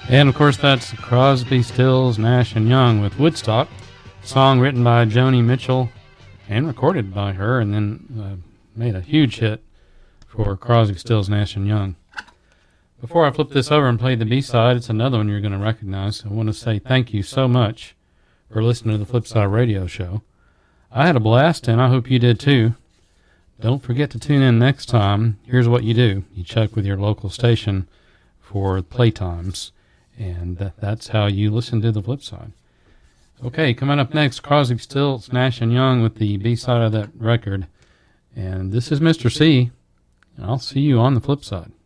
And of course, that's Crosby, Stills, Nash and Young with Woodstock, a song written by Joni Mitchell and recorded by her, and then made a huge hit for Crosby, Stills, Nash and Young. Before I flip this over and play the B-side, it's another one you're going to recognize. I want to say thank you so much for listening to the Flipside Radio Show. I had a blast, and I hope you did too. Don't forget to tune in next time. Here's what you do. You check with your local station for playtimes, and that's how you listen to the Flipside. Okay, coming up next, Crosby, Stills, Nash and Young with the B-side of that record. And this is Mr. C, and I'll see you on the Flipside.